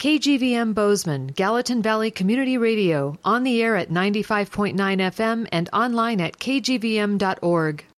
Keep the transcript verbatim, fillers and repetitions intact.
K G V M Bozeman, Gallatin Valley Community Radio, on the air at ninety-five point nine F M and online at k g v m dot org.